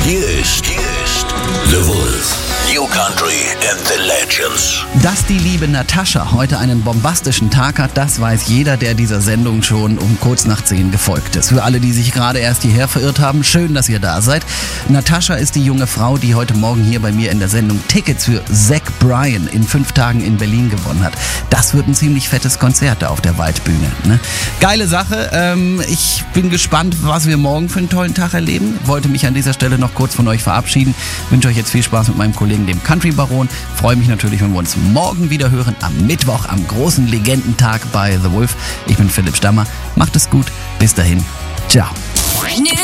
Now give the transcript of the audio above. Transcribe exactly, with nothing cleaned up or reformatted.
Hier ist, hier ist The Wolf. New Country and the Legends. Dass die liebe Natascha heute einen bombastischen Tag hat, das weiß jeder, der dieser Sendung schon um kurz nach zehn gefolgt ist. Für alle, die sich gerade erst hierher verirrt haben, schön, dass ihr da seid. Natascha ist die junge Frau, die heute Morgen hier bei mir in der Sendung Tickets für Zach Bryan in fünf Tagen in Berlin gewonnen hat. Das wird ein ziemlich fettes Konzert da auf der Waldbühne. Ne? Geile Sache. Ähm, ich bin gespannt, was wir morgen für einen tollen Tag erleben. Wollte mich an dieser Stelle noch kurz von euch verabschieden. Wünsche euch jetzt viel Spaß mit meinem Kollegen, dem Country Baron. Freue mich natürlich, wenn wir uns morgen wieder hören, am Mittwoch, am großen Legendentag bei The Wolf. Ich bin Philipp Stammer. Macht es gut. Bis dahin. Ciao.